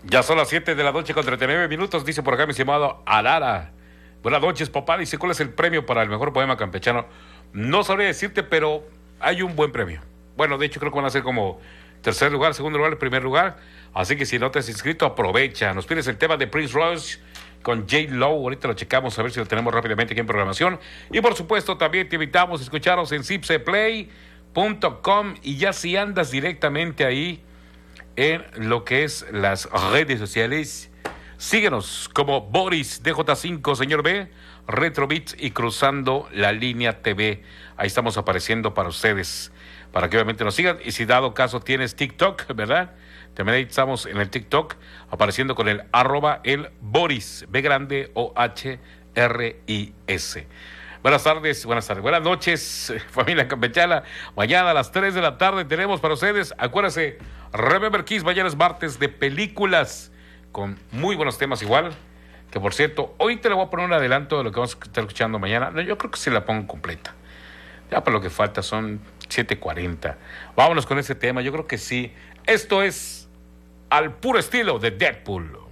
Ya son las 7 de la noche con 39 minutos, dice por acá mi estimado Alara. Buenas noches, papá. Dice, ¿cuál es el premio para el mejor poema campechano? No sabría decirte, pero hay un buen premio. Bueno, de hecho creo que van a ser como tercer lugar, segundo lugar, primer lugar. Así que si no te has inscrito, aprovecha. Nos pides el tema de Prince Royce con J. Lo. Ahorita lo checamos a ver si lo tenemos rápidamente aquí en programación. Y por supuesto, también te invitamos a escucharnos en zipseplay.com. Y ya si andas directamente ahí en lo que es las redes sociales, síguenos como Boris DJ5, señor B, Retrobits y Cruzando la Línea TV. Ahí estamos apareciendo para ustedes, para que obviamente nos sigan. Y si dado caso tienes TikTok, ¿verdad? También ahí estamos en el TikTok apareciendo con el @el Boris, B grande OHRIS. Buenas tardes, buenas noches, familia campechana. Mañana a las 3 de la tarde tenemos para ustedes, acuérdense, Remember Kiss, mañana es martes de películas, con muy buenos temas igual, que por cierto, hoy te le voy a poner un adelanto de lo que vamos a estar escuchando mañana. No, yo creo que sí la pongo completa. Ya por lo que falta son 7:40. Vámonos con ese tema, yo creo que sí. Esto es al puro estilo de Deadpool.